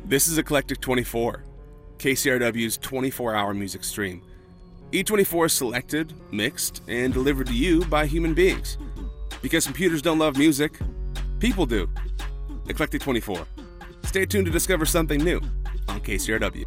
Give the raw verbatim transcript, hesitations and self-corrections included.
This is Eclectic twenty-four, K C R W's twenty-four hour music stream. E twenty-four is selected, mixed, and delivered to you by human beings. Because computers don't love music, people do. Eclectic twenty-four. Stay tuned to discover something new on K C R W.